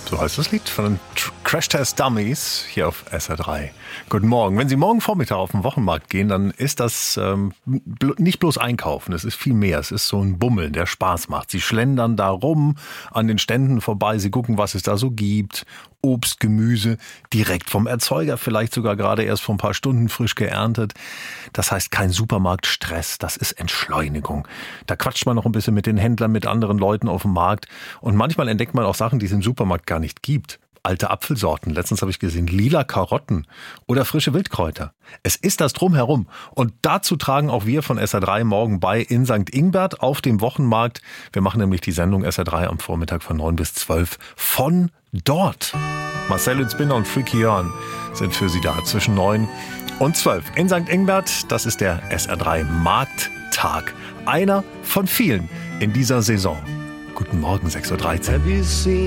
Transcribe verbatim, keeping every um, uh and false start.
So heißt das Lied von den Crash Test Dummies hier auf S R drei. Guten Morgen. Wenn Sie morgen Vormittag auf den Wochenmarkt gehen, dann ist das ähm, nicht bloß Einkaufen, es ist viel mehr. Es ist so ein Bummeln, der Spaß macht. Sie schlendern da rum, an den Ständen vorbei, Sie gucken, was es da so gibt. Obst, Gemüse, direkt vom Erzeuger, vielleicht sogar gerade erst vor ein paar Stunden frisch geerntet. Das heißt kein Supermarktstress, das ist Entschleunigung. Da quatscht man noch ein bisschen mit den Händlern, mit anderen Leuten auf dem Markt. Und manchmal entdeckt man auch Sachen, die es im Supermarkt gar nicht gibt. Alte Apfelsorten, letztens habe ich gesehen, lila Karotten oder frische Wildkräuter. Es ist das Drumherum. Und dazu tragen auch wir von S R drei morgen bei in Sankt Ingbert auf dem Wochenmarkt. Wir machen nämlich die Sendung S R drei am Vormittag von neun bis zwölf von dort. Marcel Ützbinder und Freaky Jörn sind für Sie da zwischen neun und zwölf in Sankt Ingbert. Das ist der S R drei Markttag. Einer von vielen in dieser Saison. Guten Morgen, sechs Uhr dreizehn.